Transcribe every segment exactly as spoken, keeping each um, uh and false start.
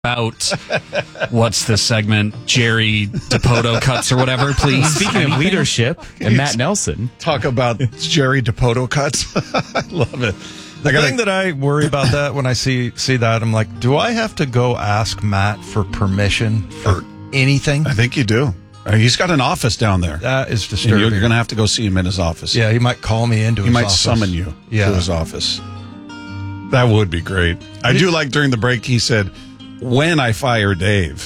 About what's this segment? Jerry DePoto cuts or whatever, please. Speaking Anything? of leadership and Matt Nelson. Talk about Jerry DePoto cuts. I love it. The I gotta, thing that I worry about that when I see see that, I'm like, do I have to go ask Matt for permission for anything? I think you do. He's got an office down there. That is disturbing. You're, you're going to have to go see him in his office. Yeah, he might call me into he his might office. He might summon you yeah. to his office. That would be great. I do like during the break he said, when I fire Dave.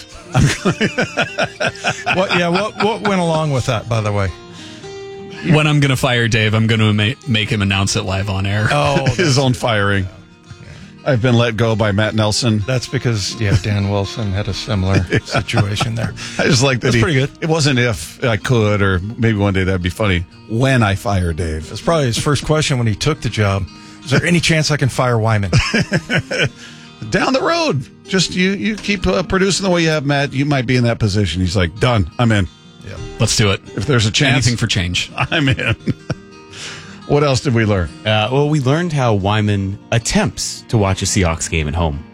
what, yeah, what, what went along with that, by the way? When I'm going to fire Dave, I'm going to ma- make him announce it live on air. Oh, his own firing. I've been let go by Matt Nelson. That's because, yeah, Dan Wilson had a similar situation there. I just like that. That's he, pretty good. It wasn't if I could, or maybe one day that'd be funny. When I fire Dave. That's probably his first question when he took the job. Is there any chance I can fire Wyman? Down the road. Just you, you keep uh, producing the way you have, Matt. You might be in that position. He's like, done. I'm in. Yeah, let's do it. If there's a chance. Anything for change. I'm in. What else did we learn? Uh, well, we learned how Wyman attempts to watch a Seahawks game at home.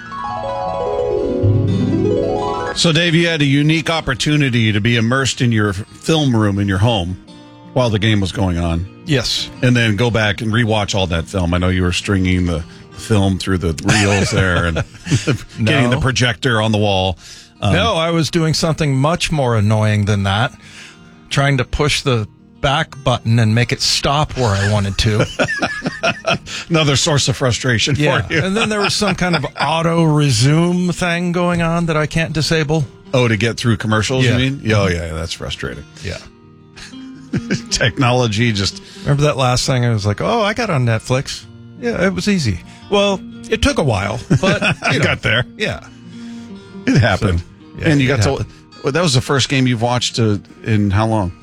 So, Dave, you had a unique opportunity to be immersed in your film room in your home while the game was going on. Yes. And then go back and rewatch all that film. I know you were stringing the film through the reels there and getting No. the projector on the wall. Um, no, I was doing something much more annoying than that. Trying to push the back button and make it stop where I wanted to. Another source of frustration Yeah. for you. And then there was some kind of auto resume thing going on that I can't disable. Oh, to get through commercials, Yeah. you mean? Oh, yeah, that's frustrating. Yeah. Technology just... Remember that last thing? I was like, oh, I got on Netflix. Yeah, it was easy. Well, it took a while, but I you know, got there. Yeah. It happened. So, yeah, and you it got happened. to... Well, that was the first game you've watched uh, in how long?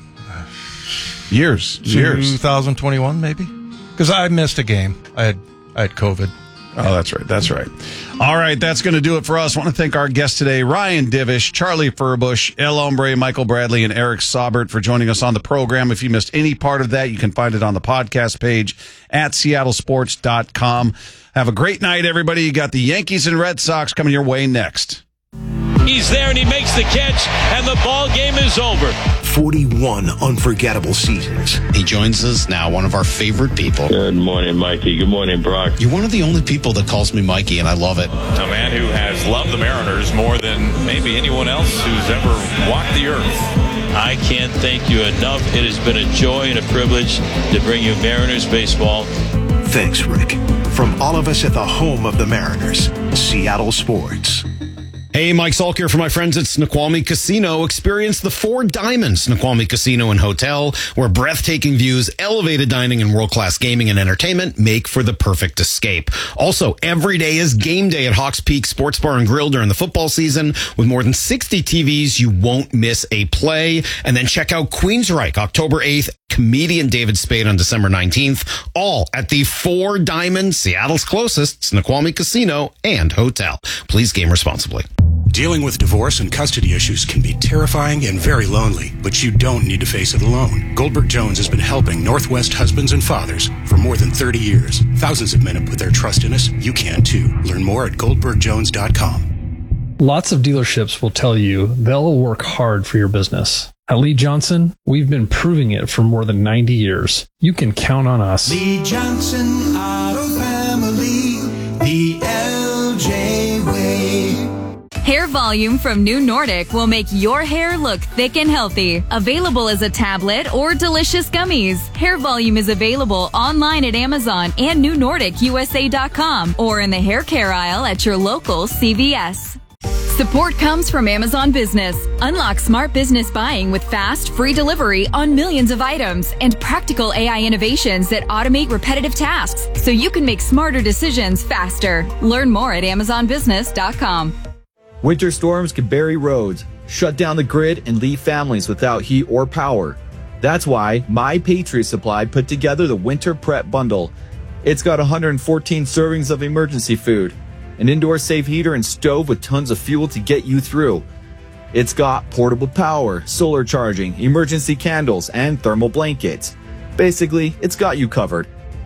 Years. Years. twenty twenty-one, maybe? Because I missed a game. I had I had COVID. Oh, that's right. That's right. All right. That's going to do it for us. I want to thank our guests today, Ryan Divish, Charlie Furbush, El Hombre, Michael Bradley, and Eric Saubert for joining us on the program. If you missed any part of that, you can find it on the podcast page at seattle sports dot com. Have a great night, everybody. You got the Yankees and Red Sox coming your way next. He's there and he makes the catch, and the ball game is over. forty-one unforgettable seasons. He joins us now, one of our favorite people. Good morning, Mikey. Good morning, Brock. You're one of the only people that calls me Mikey, and I love it. A man who has loved the Mariners more than maybe anyone else who's ever walked the earth. I can't thank you enough. It has been a joy and a privilege to bring you Mariners baseball. Thanks, Rick. From all of us at the home of the Mariners, Seattle Sports. Hey, Mike Salk here for my friends at Snoqualmie Casino. Experience the Four Diamonds Snoqualmie Casino and Hotel, where breathtaking views, elevated dining, and world-class gaming and entertainment make for the perfect escape. Also, every day is game day at Hawks Peak Sports Bar and Grill during the football season. With more than sixty T Vs, you won't miss a play. And then check out Queensryche, October eighth, comedian David Spade on December nineteenth, all at the Four Diamonds, Seattle's closest Snoqualmie Casino and Hotel. Please game responsibly. Dealing with divorce and custody issues can be terrifying and very lonely, but you don't need to face it alone. Goldberg Jones has been helping Northwest husbands and fathers for more than thirty years. Thousands of men have put their trust in us. You can too. Learn more at goldberg jones dot com. Lots of dealerships will tell you they'll work hard for your business. At Lee Johnson, we've been proving it for more than ninety years. You can count on us. Lee Johnson Auto Family, the L J way. Hair Volume from New Nordic will make your hair look thick and healthy. Available as a tablet or delicious gummies. Hair Volume is available online at Amazon and new nordic u s a dot com or in the hair care aisle at your local C V S. Support comes from Amazon Business. Unlock smart business buying with fast, free delivery on millions of items and practical A I innovations that automate repetitive tasks so you can make smarter decisions faster. Learn more at amazon business dot com. Winter storms can bury roads, shut down the grid, and leave families without heat or power. That's why My Patriot Supply put together the Winter Prep Bundle. It's got one hundred fourteen servings of emergency food, an indoor safe heater and stove with tons of fuel to get you through. It's got portable power, solar charging, emergency candles, and thermal blankets. Basically, it's got you covered.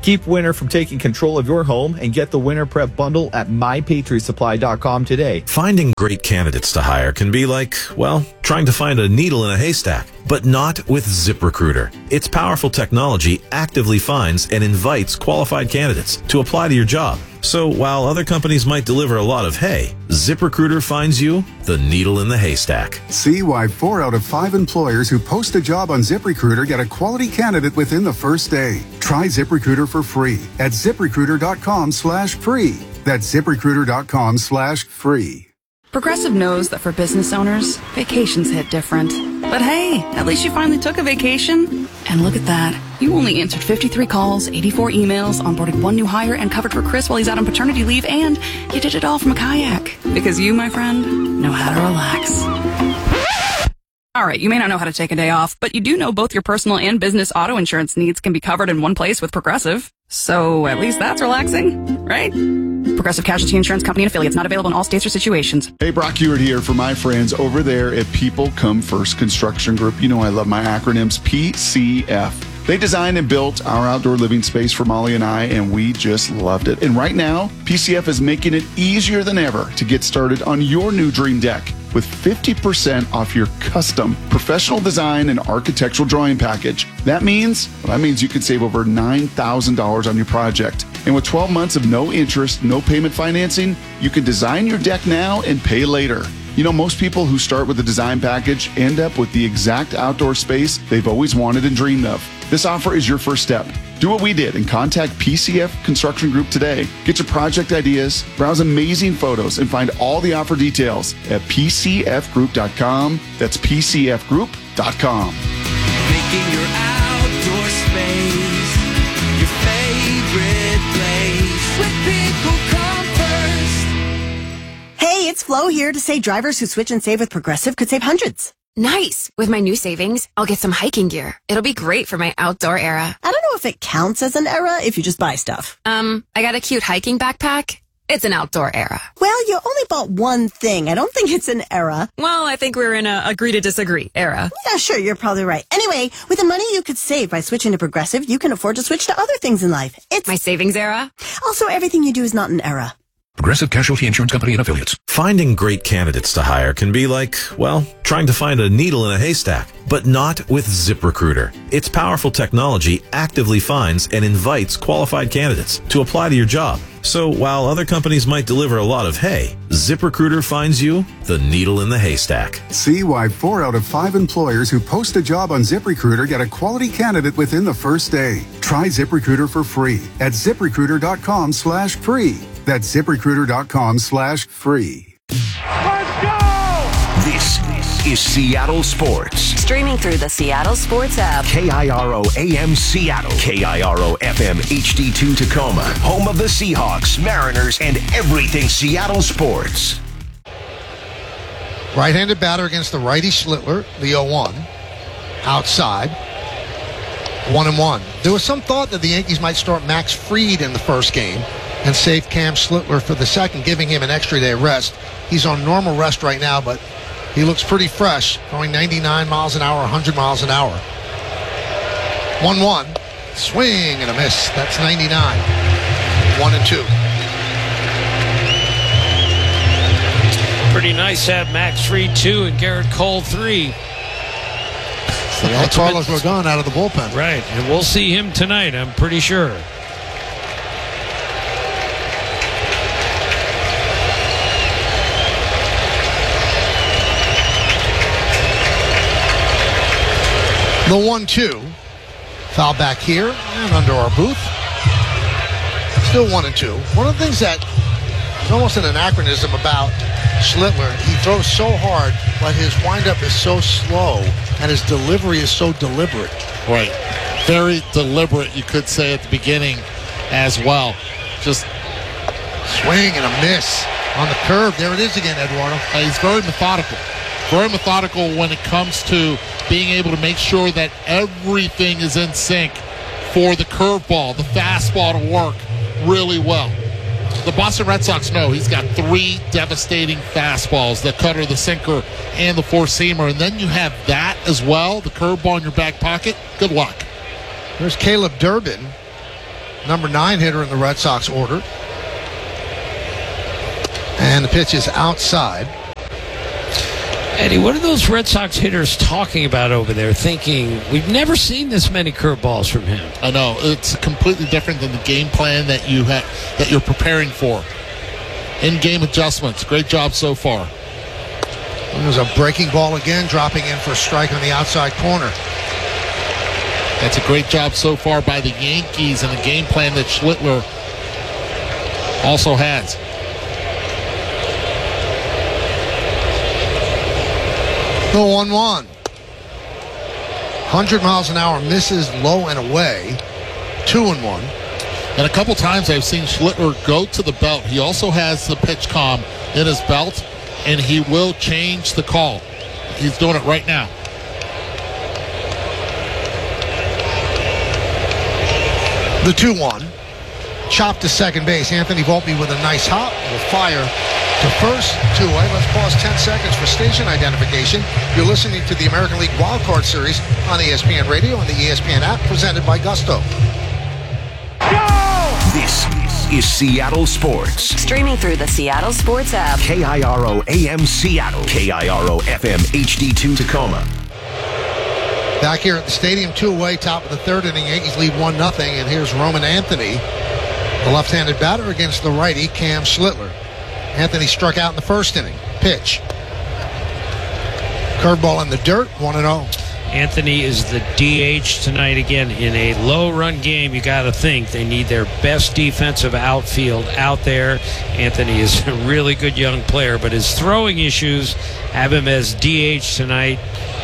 Keep winter from taking control of your home and get the Winter Prep Bundle at my patriot supply dot com today. Finding great candidates to hire can be like, well, trying to find a needle in a haystack, but not with ZipRecruiter. Its powerful technology actively finds and invites qualified candidates to apply to your job. So while other companies might deliver a lot of hay, ZipRecruiter finds you the needle in the haystack. See why four out of five employers who post a job on ZipRecruiter get a quality candidate within the first day. Try ZipRecruiter for free at ZipRecruiter.com slash free. That's ZipRecruiter.com slash free. Progressive knows that for business owners, vacations hit different. But hey, at least you finally took a vacation. And look at that. You only answered fifty-three calls, eighty-four emails, onboarded one new hire, and covered for Chris while he's out on paternity leave, and you did it all from a kayak. Because you, my friend, know how to relax. All right, you may not know how to take a day off, but you do know both your personal and business auto insurance needs can be covered in one place with Progressive. So at least that's relaxing, right? Progressive Casualty Insurance Company and affiliates, not available in all states or situations. Hey, Brock Hewitt here for my friends over there at People Come First Construction Group. You know I love my acronyms, P C F. They designed and built our outdoor living space for Molly and I, and we just loved it. And right now, P C F is making it easier than ever to get started on your new dream deck with fifty percent off your custom professional design and architectural drawing package. That means, well, that means you can save over nine thousand dollars on your project. And with twelve months of no interest, no payment financing, you can design your deck now and pay later. You know, most people who start with a design package end up with the exact outdoor space they've always wanted and dreamed of. This offer is your first step. Do what we did and contact P C F Construction Group today. Get your project ideas, browse amazing photos, and find all the offer details at P C F group dot com. That's P C F group dot com. Making your outdoor space your favorite place. With People Come First. Hey, it's Flo here to say drivers who switch and save with Progressive could save hundreds. Nice. With my new savings, I'll get some hiking gear. It'll be great for my outdoor era. I don't know if it counts as an era if you just buy stuff. Um, I got a cute hiking backpack. It's an outdoor era. Well, you only bought one thing. I don't think it's an era. Well, I think we're in a agree to disagree era. Yeah, sure, you're probably right. Anyway, with the money you could save by switching to Progressive, you can afford to switch to other things in life. It's my savings era. Also, everything you do is not an era. Progressive Casualty Insurance Company and affiliates. Finding great candidates to hire can be like, well, trying to find a needle in a haystack, but not with ZipRecruiter. Its powerful technology actively finds and invites qualified candidates to apply to your job. So while other companies might deliver a lot of hay, ZipRecruiter finds you the needle in the haystack. See why four out of five employers who post a job on ZipRecruiter get a quality candidate within the first day. Try ZipRecruiter for free at ZipRecruiter.com slash free. That's ZipRecruiter.com slash free. Let's go! This is Seattle Sports. Streaming through the Seattle Sports app. K I R O A M Seattle. K I R O F M H D two Tacoma. Home of the Seahawks, Mariners, and everything Seattle sports. Right-handed batter against the righty Schlittler, the oh one. Outside. One and one. There was some thought that the Yankees might start Max Fried in the first game and save Cam Schlittler for the second, giving him an extra day of rest. He's on normal rest right now, but he looks pretty fresh, throwing ninety-nine miles an hour, one hundred miles an hour. one one. Swing and a miss. That's ninety-nine. one and two. Pretty nice to have Max Fried two and Garrett Cole three. So the Carlos Rodon out of the bullpen. Right, and we'll see him tonight, I'm pretty sure. The one two. Foul back here and under our booth. Still one and two. One of the things that is almost an anachronism about Schlittler, he throws so hard, but his windup is so slow and his delivery is so deliberate. Right. Very deliberate, you could say, at the beginning as well. Just swing and a miss on the curve. There it is again, Eduardo. Uh, he's very methodical. Very methodical when it comes to being able to make sure that everything is in sync for the curveball, the fastball to work really well. The Boston Red Sox know he's got three devastating fastballs, the cutter, the sinker, and the four-seamer. And then you have that as well, the curveball in your back pocket. Good luck. There's Caleb Durbin. number nine hitter in the Red Sox order. And the pitch is outside. Eddie, what are those Red Sox hitters talking about over there, thinking, we've never seen this many curveballs from him? I know. It's completely different than the game plan that, you ha- that you're preparing for. In-game adjustments. Great job so far. There's a breaking ball again, dropping in for a strike on the outside corner. That's a great job so far by the Yankees and the game plan that Schlittler also has. The one one. one hundred miles an hour, misses low and away. Two and one. And a couple times I've seen Schlittler go to the belt. He also has the pitch comm in his belt, and he will change the call. He's doing it right now. The two one. Chopped to second base. Anthony Volpe with a nice hop. Will fire to first, two away. Let's pause ten seconds for station identification. You're listening to the American League Wild Card Series on E S P N Radio and the E S P N app, presented by Gusto. This is Seattle Sports. Streaming through the Seattle Sports app. K I R O A M Seattle. K I R O F M H D two Tacoma. Back here at the stadium, two away, top of the third inning. Yankees lead one nothing, and here's Roman Anthony, the left-handed batter, against the righty, Cam Schlittler. Anthony struck out in the first inning. Pitch. Curveball in the dirt, one and oh. Anthony is the D H tonight again. In a low-run game, you got to think they need their best defensive outfield out there. Anthony is a really good young player, but his throwing issues have him as D H tonight.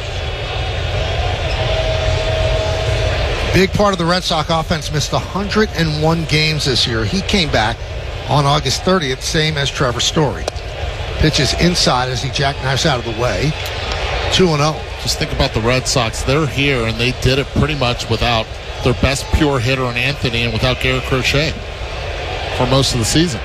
Big part of the Red Sox offense, missed one hundred one games this year. He came back on August thirtieth, same as Trevor Story. Pitches inside as he jackknifes out of the way. two and oh. Just think about the Red Sox. They're here, and they did it pretty much without their best pure hitter in Anthony and without Garrett Crochet for most of the season.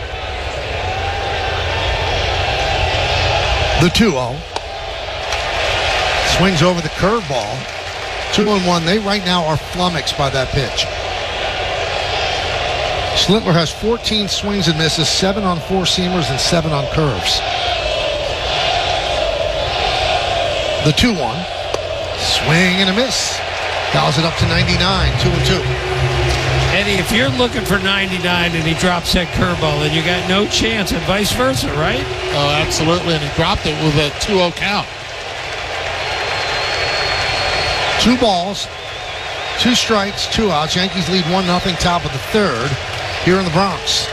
The two oh. Swings over the curveball. Two and one. They right now are flummoxed by that pitch. Schlittler has fourteen swings and misses, seven on four-seamers and seven on curves. The two one. Swing and a miss. Dials it up to ninety-nine, two and two. Eddie, if you're looking for ninety-nine and he drops that curveball, then you got no chance, and vice versa, right? Oh, absolutely. And he dropped it with a two oh count. Two balls, two strikes, two outs. Yankees lead one nothing, top of the third here in the Bronx.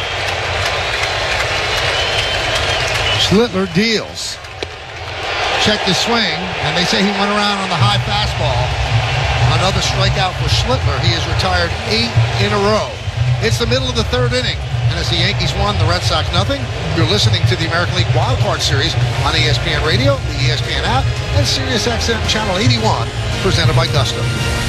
Schlittler deals. Checked his swing, and they say he went around on the high fastball. Another strikeout for Schlittler. He has retired eight in a row. It's the middle of the third inning, and as the Yankees won, the Red Sox nothing. You're listening to the American League Wild Card Series on E S P N Radio, the E S P N app, and Sirius X M Channel eighty-one, presented by Gusto.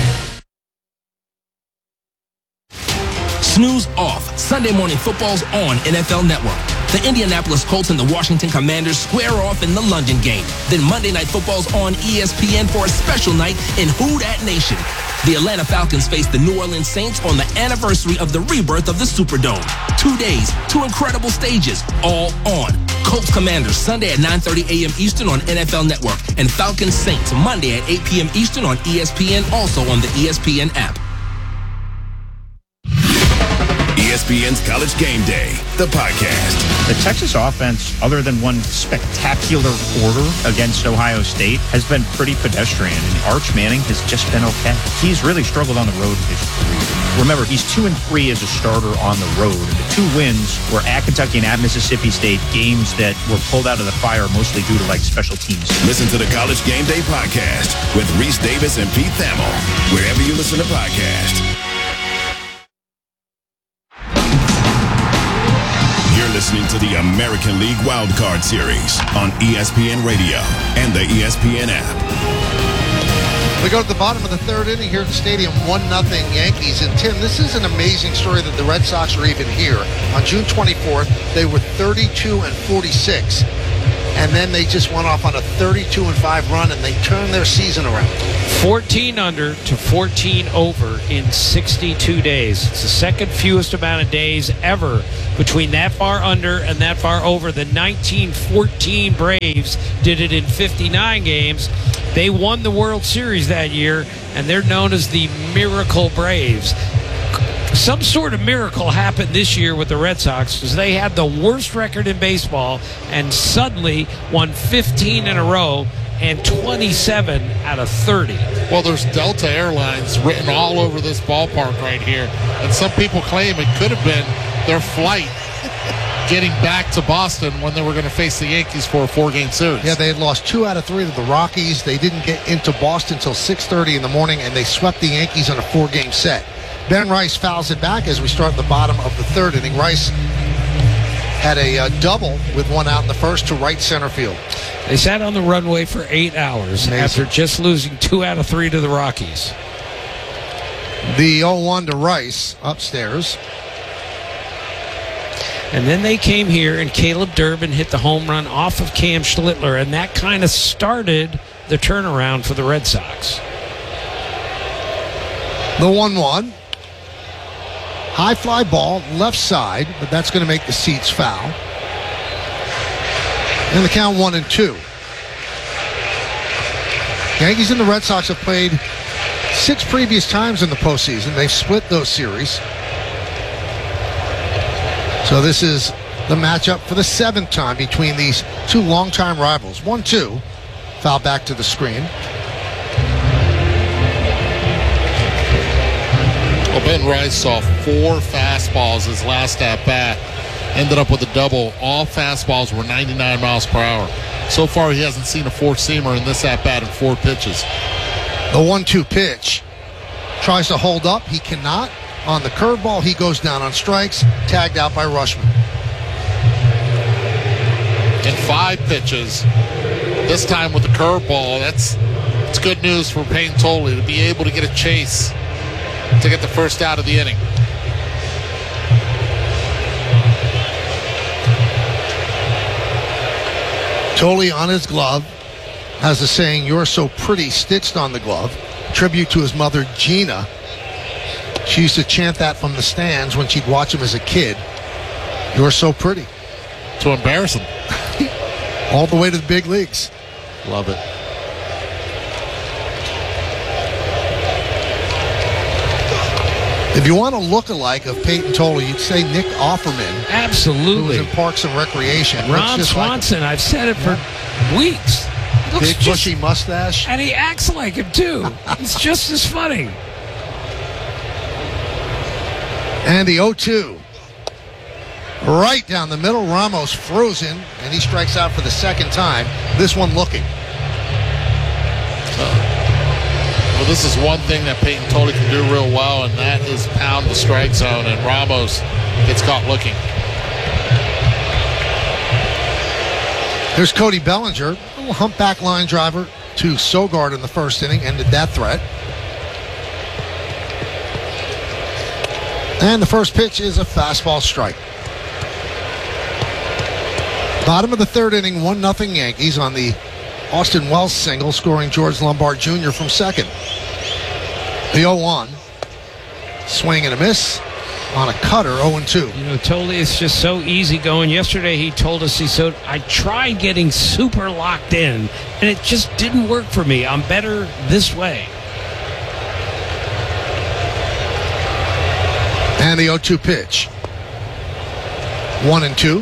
Snooze off. Sunday Morning Football's on N F L Network. The Indianapolis Colts and the Washington Commanders square off in the London game. Then Monday Night Football's on E S P N for a special night in Who Dat Nation. The Atlanta Falcons face the New Orleans Saints on the anniversary of the rebirth of the Superdome. Two days, two incredible stages, all on. Colts Commanders Sunday at nine thirty a.m. Eastern on N F L Network, and Falcons Saints Monday at eight p.m. Eastern on E S P N, also on the E S P N app. E S P N's College Game Day, the podcast. The Texas offense, other than one spectacular quarter against Ohio State, has been pretty pedestrian, and Arch Manning has just been okay. He's really struggled on the road this career. Remember, he's two and three as a starter on the road. The two wins were at Kentucky and at Mississippi State, games that were pulled out of the fire mostly due to like special teams. Listen to the College Game Day podcast with Reese Davis and Pete Thamel, wherever you listen to podcasts. You're listening to the American League Wild Card Series on E S P N Radio and the E S P N app. We go to the bottom of the third inning here at the stadium, one nothing Yankees. And Tim, this is an amazing story that the Red Sox are even here. On June twenty-fourth, they were thirty-two and forty-six. And then they just went off on a thirty-two and five run, and they turned their season around. fourteen under to fourteen over in sixty-two days. It's the second fewest amount of days ever between that far under and that far over. The nineteen fourteen Braves did it in fifty-nine games. They won the World Series that year, and they're known as the Miracle Braves. Some sort of miracle happened this year with the Red Sox because they had the worst record in baseball and suddenly won fifteen in a row and twenty-seven out of thirty. Well, there's Delta Airlines written all over this ballpark right here, and some people claim it could have been their flight getting back to Boston when they were going to face the Yankees for a four-game series. Yeah, they had lost two out of three to the Rockies. They didn't get into Boston until six thirty in the morning, and they swept the Yankees on a four-game set. Ben Rice fouls it back as we start the bottom of the third inning. Rice had a uh, double with one out in the first to right center field. They sat on the runway for eight hours Amazing. After just losing two out of three to the Rockies. The oh one to Rice upstairs. And then they came here, and Caleb Durbin hit the home run off of Cam Schlittler, and that kind of started the turnaround for the Red Sox. The one one. High fly ball, left side, but that's going to make the seats foul. And the count one and two. Yankees and the Red Sox have played six previous times in the postseason. They've split those series. So this is the matchup for the seventh time between these two longtime rivals. one two. Foul back to the screen. Well, Ben Rice saw four fastballs his last at-bat. Ended up with a double. All fastballs were ninety-nine miles per hour. So far, he hasn't seen a four-seamer in this at-bat in four pitches. The one two pitch. Tries to hold up. He cannot. On the curveball, he goes down on strikes. Tagged out by Rushman. In five pitches, this time with the curveball, that's, that's good news for Payne Tolley to be able to get a chase to get the first out of the inning. Tolley on his glove has a saying, "You're so pretty," stitched on the glove. Tribute to his mother, Gina. She used to chant that from the stands when she'd watch him as a kid. "You're so pretty." To embarrass him. All the way to the big leagues. Love it. If you want a look-alike of Peyton Tolley, you'd say Nick Offerman. Absolutely. Who was in Parks and Recreation. Ron Swanson, like I've said it for weeks. Big just, bushy mustache. And he acts like him, too. It's just as funny. And the oh two. Right down the middle. Ramos frozen, and he strikes out for the second time. This one looking. Well, this is one thing that Peyton Tolley can do real well, and that is pound the strike zone, and Ramos gets caught looking. There's Cody Bellinger, a little humpback line driver to Sogard in the first inning, ended that threat. And the first pitch is a fastball strike. Bottom of the third inning, one nothing Yankees on the Austin Wells single, scoring George Lombard Junior from second. The oh one. Swing and a miss on a cutter, oh and two. You know, Tolley is just so easy going. Yesterday he told us, he said, I tried getting super locked in, and it just didn't work for me. I'm better this way. And the oh two pitch. One and two.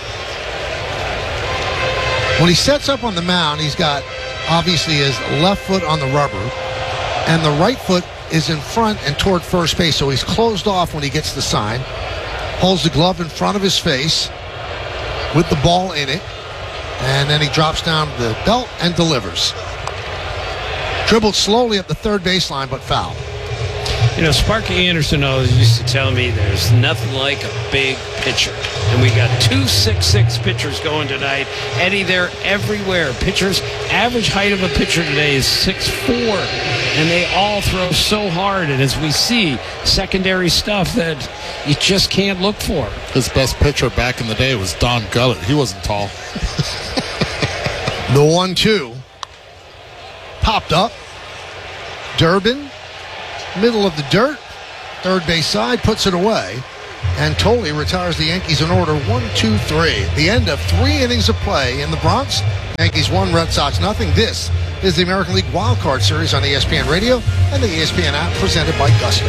When he sets up on the mound, he's got obviously his left foot on the rubber, and the right foot is in front and toward first base, so he's closed off when he gets the sign. Holds the glove in front of his face with the ball in it, and then he drops down the belt and delivers. Dribbled slowly up the third baseline, but foul. You know, Sparky Anderson always used to tell me there's nothing like a big pitcher. And we got two six six pitchers going tonight. Eddie, they're everywhere. Pitchers, average height of a pitcher today is six four. And they all throw so hard. And as we see, secondary stuff that you just can't look for. His best pitcher back in the day was Don Gullett. He wasn't tall. The one two. Popped up. Durbin, middle of the dirt, third base side, puts it away. And Tolley retires the Yankees in order one, two, three. The end of three innings of play in the Bronx. Yankees one, Red Sox nothing. This is the American League Wild Card Series on E S P N Radio and the E S P N app presented by Gusto.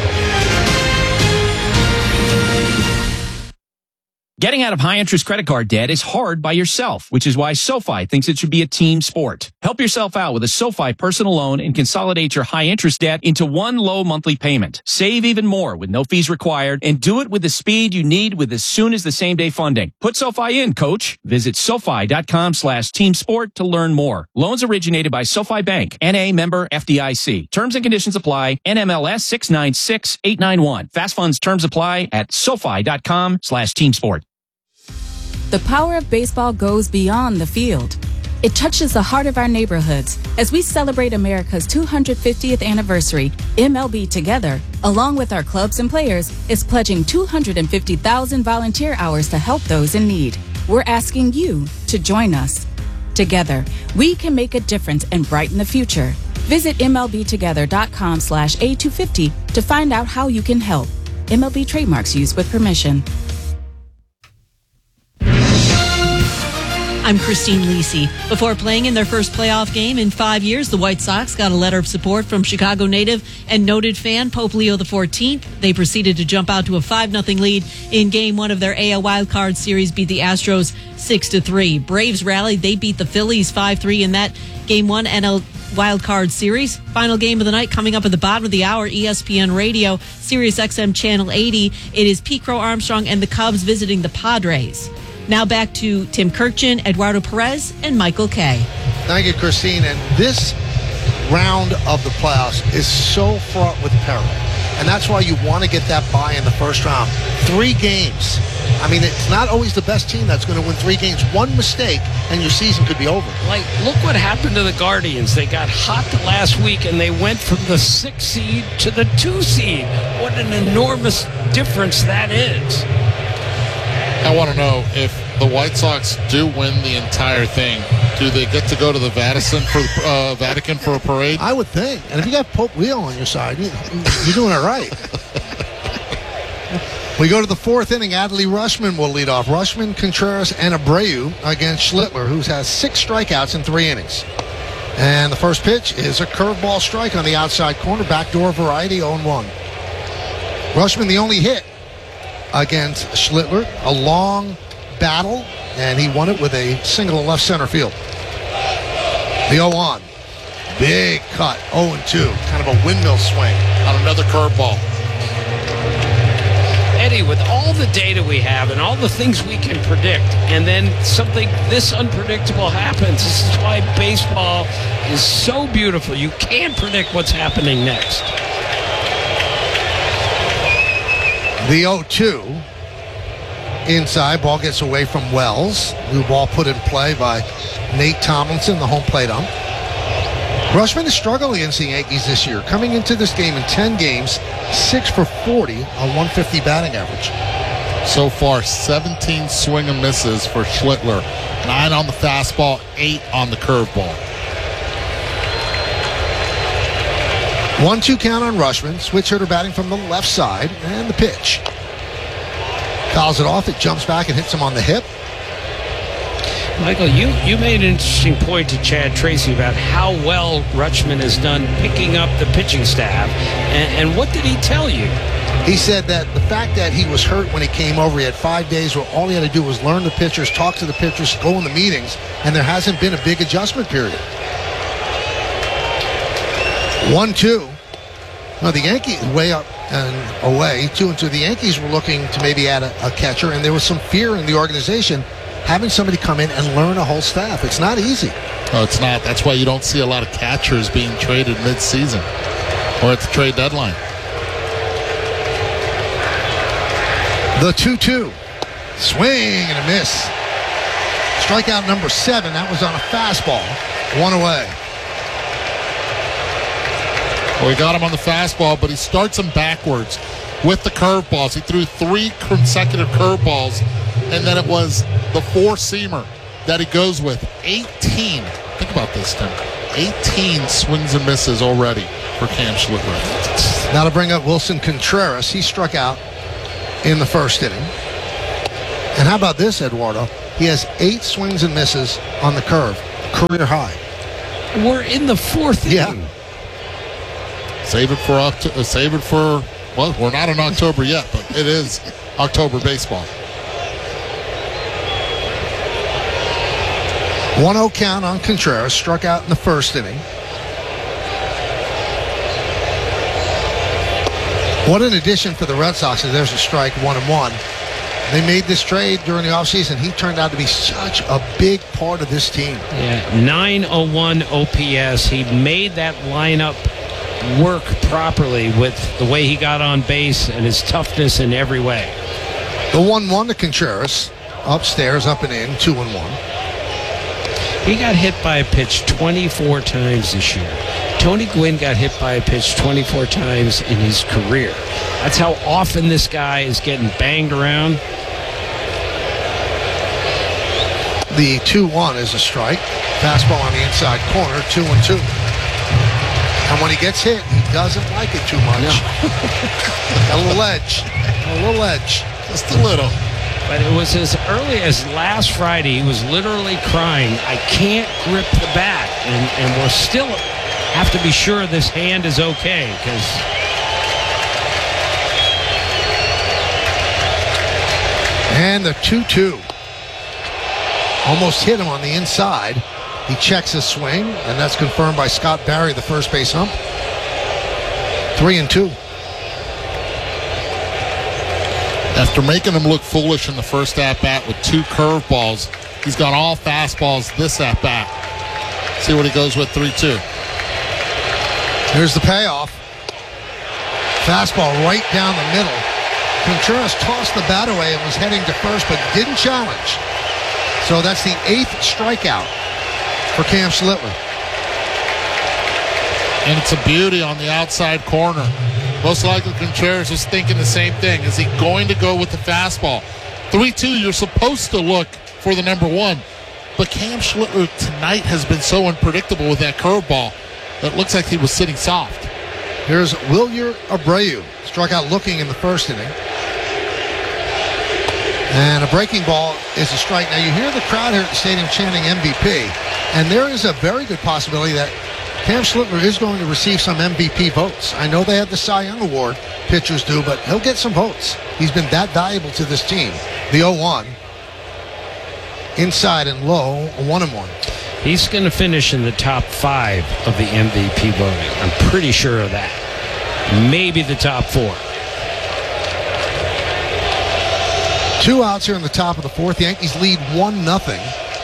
Getting out of high-interest credit card debt is hard by yourself, which is why SoFi thinks it should be a team sport. Help yourself out with a SoFi personal loan and consolidate your high-interest debt into one low monthly payment. Save even more with no fees required, and do it with the speed you need with as soon as the same-day funding. Put SoFi in, coach. Visit SoFi.com slash team sport to learn more. Loans originated by SoFi Bank, N A member F D I C. Terms and conditions apply. N M L S six nine six eight nine one. Fast funds terms apply at SoFi.com slash team sport. The power of baseball goes beyond the field. It touches the heart of our neighborhoods. As we celebrate America's two hundred fiftieth anniversary, M L B Together, along with our clubs and players, is pledging two hundred fifty thousand volunteer hours to help those in need. We're asking you to join us. Together, we can make a difference and brighten the future. Visit M L B together dot com slash A two fifty to find out how you can help. M L B trademarks used with permission. I'm Christine Lisi. Before playing in their first playoff game in five years, the White Sox got a letter of support from Chicago native and noted fan Pope Leo the fourteenth. They proceeded to jump out to a five nothing lead in game one of their A L wildcard series, beat the Astros six to three. Braves rallied. They beat the Phillies five three in that game one N L wildcard series. Final game of the night coming up at the bottom of the hour, E S P N Radio, Sirius X M Channel eighty. It is Pete Crow Armstrong and the Cubs visiting the Padres. Now back to Tim Kirkchin, Eduardo Perez, and Michael Kay. Thank you, Christine. And this round of the playoffs is so fraught with peril. And that's why you want to get that bye in the first round. Three games. I mean, it's not always the best team that's going to win three games. One mistake, and your season could be over. Like, look what happened to the Guardians. They got hot the last week, and they went from the six seed to the two seed. What an enormous difference that is. I want to know if the White Sox do win the entire thing, do they get to go to the Vatican for uh, Vatican for a parade? I would think. And if you got Pope Leo on your side, you, you're doing it right. We go to the fourth inning. Adley Rushman will lead off. Rushman, Contreras, and Abreu against Schlittler, who has six strikeouts in three innings. And the first pitch is a curveball strike on the outside corner. Backdoor variety, oh and one. Rushman, the only hit against Schlittler, a long battle, and he won it with a single left center field. The oh one, big cut, oh and two, kind of a windmill swing on another curveball. Eddie, with all the data we have and all the things we can predict, and then something this unpredictable happens, this is why baseball is so beautiful. You can't predict what's happening next. The oh two, inside, ball gets away from Wells. New ball put in play by Nate Tomlinson, the home plate ump. Rushman is struggling against the Yankees this year. Coming into this game in ten games, six for forty, a one fifty batting average. So far, seventeen swing and misses for Schlittler. nine on the fastball, eight on the curveball. one two count on Rushman. Switch hitter batting from the left side. And the pitch. Fouls it off. It jumps back and hits him on the hip. Michael, you, you made an interesting point to Chad Tracy about how well Rutschman has done picking up the pitching staff. And, and what did he tell you? He said that the fact that he was hurt when he came over, he had five days where all he had to do was learn the pitchers, talk to the pitchers, go in the meetings, and there hasn't been a big adjustment period. one two. No, the Yankees way up and away. Two and two. The Yankees were looking to maybe add a, a catcher, and there was some fear in the organization having somebody come in and learn a whole staff. It's not easy. No, it's not. That's why you don't see a lot of catchers being traded mid-season or at the trade deadline. The two two. Swing and a miss. Strikeout number seven. That was on a fastball. One away. Well, he got him on the fastball, but he starts him backwards with the curveballs. He threw three consecutive curveballs, and then it was the four-seamer that he goes with. eighteen. Think about this, Tim. eighteen swings and misses already for Cam Schlittler. Now to bring up Wilson Contreras. He struck out in the first inning. And how about this, Eduardo? He has eight swings and misses on the curve. Career high. We're in the fourth inning. Yeah. Save it for Oct- uh, save it for well, we're not in October yet, but it is October baseball. one oh count on Contreras, struck out in the first inning. What an addition for the Red Sox. There's a strike, one and one. They made this trade during the offseason. He turned out to be such a big part of this team. Yeah, nine oh one O P S. He made that lineup work properly with the way he got on base and his toughness in every way. The one one to Contreras. Upstairs, up and in, two and one. He got hit by a pitch twenty-four times this year. Tony Gwynn got hit by a pitch twenty-four times in his career. That's how often this guy is getting banged around. The two one is a strike. Fastball on the inside corner, two and two. And when he gets hit, he doesn't like it too much. No. A little edge. A little edge. Just a little. But it was as early as last Friday. He was literally crying, I can't grip the bat. And, and we're still have to be sure this hand is okay, because and the two two. Almost hit him on the inside. He checks his swing, and that's confirmed by Scott Barry, the first base ump. Three and two. After making him look foolish in the first at-bat with two curveballs, he's got all fastballs this at-bat. See what he goes with, three two. Here's the payoff. Fastball right down the middle. Contreras tossed the bat away and was heading to first, but didn't challenge. So that's the eighth strikeout for Cam Schlittler. And it's a beauty on the outside corner. Most likely Contreras was thinking the same thing. Is he going to go with the fastball? three two, you're supposed to look for the number one. But Cam Schlittler tonight has been so unpredictable with that curveball that it looks like he was sitting soft. Here's Wilyer Abreu. Struck out looking in the first inning. And a breaking ball is a strike. Now you hear the crowd here at the stadium chanting M V P. And there is a very good possibility that Cam Schlittler is going to receive some M V P votes. I know they have the Cy Young Award, pitchers do, but he'll get some votes. He's been that valuable to this team. The oh one. Inside and low, one and one. He's going to finish in the top five of the M V P voting. I'm pretty sure of that. Maybe the top four. Two outs here in the top of the fourth. The Yankees lead one nothing.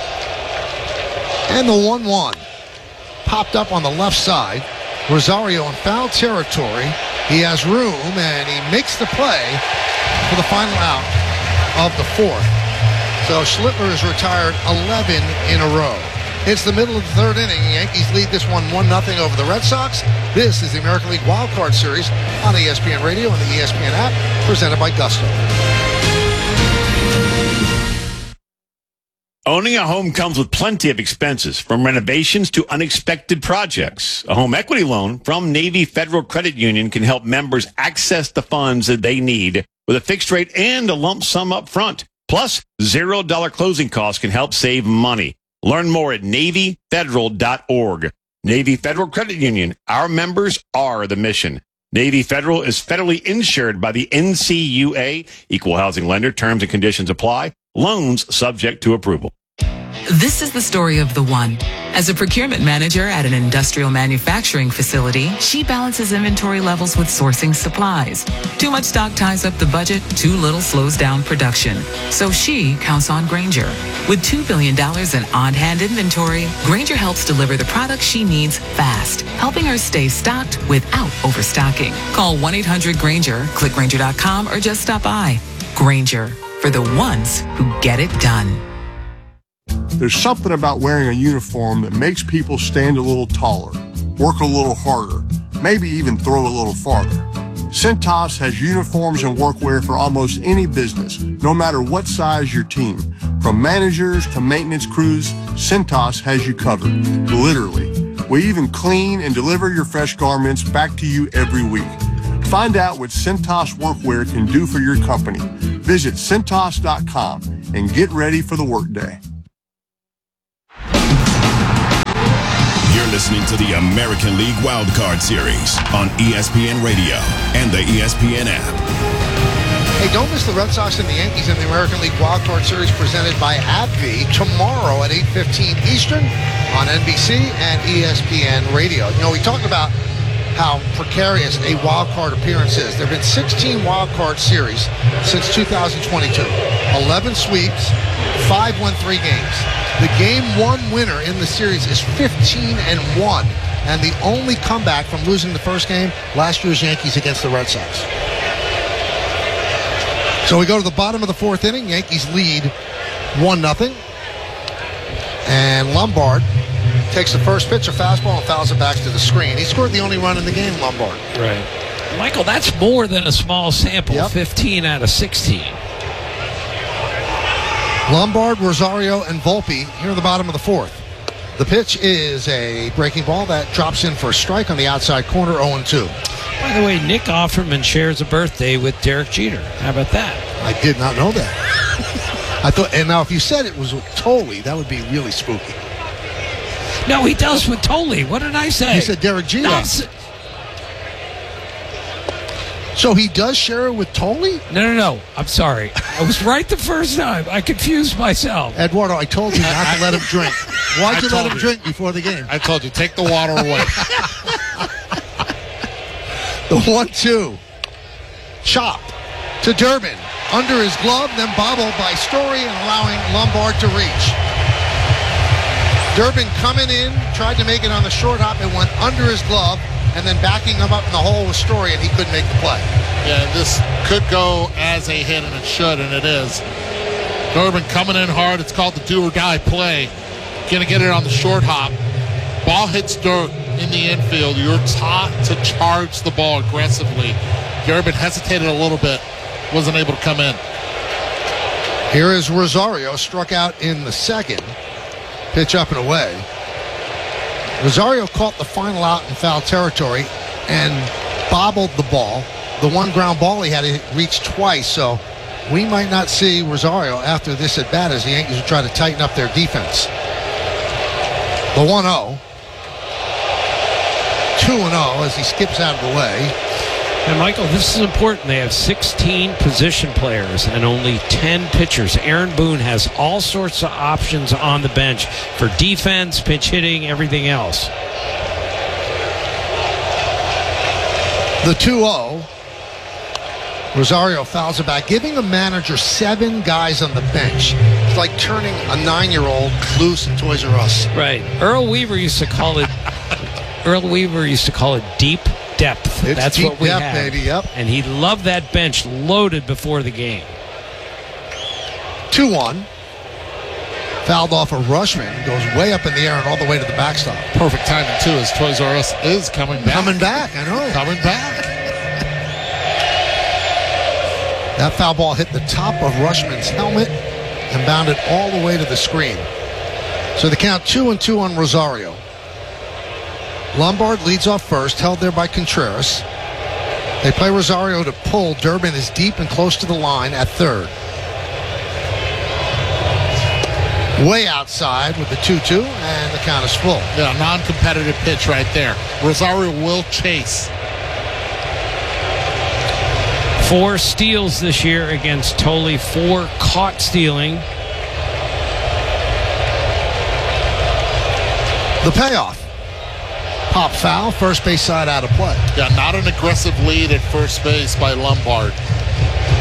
And the one one. Popped up on the left side. Rosario in foul territory. He has room, and he makes the play for the final out of the fourth. So Schlittler has retired eleven in a row. It's the middle of the third inning. The Yankees lead this one one nothing over the Red Sox. This is the American League Wild Card Series on E S P N Radio and the E S P N app, presented by Gusto. Owning a home comes with plenty of expenses, from renovations to unexpected projects. A home equity loan from Navy Federal Credit Union can help members access the funds that they need with a fixed rate and a lump sum up front. Plus, zero dollar closing costs can help save money. Learn more at Navy Federal dot org. Navy Federal Credit Union. Our members are the mission. Navy Federal is federally insured by the N C U A. Equal housing lender. Terms and conditions apply. Loans subject to approval. This is the story of the one. As a procurement manager at an industrial manufacturing facility, she balances inventory levels with sourcing supplies. Too much stock ties up the budget, too little slows down production. So she counts on Grainger. With two billion dollars in on-hand inventory, Grainger helps deliver the products she needs fast, helping her stay stocked without overstocking. Call one eight hundred Grainger, click Grainger dot com, or just stop by. Grainger, for the ones who get it done. There's something about wearing a uniform that makes people stand a little taller, work a little harder, maybe even throw a little farther. Cintas has uniforms and workwear for almost any business, no matter what size your team. From managers to maintenance crews, Cintas has you covered, literally. We even clean and deliver your fresh garments back to you every week. Find out what Cintas Workwear can do for your company. Visit Cintas dot com and get ready for the workday. You're listening to the American League Wildcard Series on E S P N Radio and the E S P N app. Hey, don't miss the Red Sox and the Yankees in the American League Wildcard Series presented by AbbVie tomorrow at eight fifteen Eastern on N B C and E S P N Radio. You know, we talked about how precarious a wildcard appearance is. There have been sixteen wildcard series since two thousand twenty-two. eleven sweeps, five won three games. The game one winner in the series is fifteen and one, and the only comeback from losing the first game, last year's Yankees against the Red Sox. So we go to the bottom of the fourth inning. Yankees lead one nothing. And Lombard takes the first pitch, a fastball, and fouls it back to the screen. He scored the only run in the game, Lombard. Right. Michael, that's more than a small sample, yep. fifteen out of sixteen. Lombard, Rosario, and Volpe here at the bottom of the fourth. The pitch is a breaking ball that drops in for a strike on the outside corner, oh and two. By the way, Nick Offerman shares a birthday with Derek Jeter. How about that? I did not know that. I thought, and now if you said it was with Tolle, that would be really spooky. No, he does with Tolle. What did I say? You said Derek Jeter. No, so he does share it with Tolle? No, no, no. I'm sorry. I was right the first time. I confused myself. Eduardo, I told you not to let him drink. Why'd you let him you. drink before the game? I told you, take the water away. The one two. Chop to Durbin. Under his glove, then bobbled by Story and allowing Lombard to reach. Durbin coming in, tried to make it on the short hop. It went under his glove, and then backing him up in the hole with Story, and he couldn't make the play. Yeah, this could go as a hit, and it should, and it is. Durbin coming in hard. It's called the do-or-die play. Going to get it on the short hop. Ball hits dirt in the infield. You're taught to charge the ball aggressively. Durbin hesitated a little bit. Wasn't able to come in. Here is Rosario, struck out in the second. Pitch up and away. Rosario caught the final out in foul territory and bobbled the ball. The one ground ball he had to reach twice, so we might not see Rosario after this at bat as the Yankees will try to tighten up their defense. The one oh. two and oh as he skips out of the way. And Michael, this is important. They have sixteen position players and only ten pitchers. Aaron Boone has all sorts of options on the bench for defense, pitch hitting, everything else. The two oh. Rosario fouls it back, giving a manager seven guys on the bench. It's like turning a nine-year-old loose in Toys R Us. Right. Earl Weaver used to call it. Earl Weaver used to call it deep depth. It's That's deep what we depth, have. baby. Yep. And he loved that bench loaded before the game. two one. Fouled off a Rushman. Goes way up in the air and all the way to the backstop. Perfect timing, too, as Toys R Us is coming back. Coming back, I know. Coming back. That foul ball hit the top of Rushman's helmet and bounded all the way to the screen. So the count two and two on Rosario. Lombard leads off first, held there by Contreras. They play Rosario to pull. Durbin is deep and close to the line at third. Way outside with the two two, and the count is full. Yeah, non-competitive pitch right there. Rosario will chase. Four steals this year against Tolle, four caught stealing. The payoff. Pop foul, first base side out of play. Yeah, not an aggressive lead at first base by Lombard.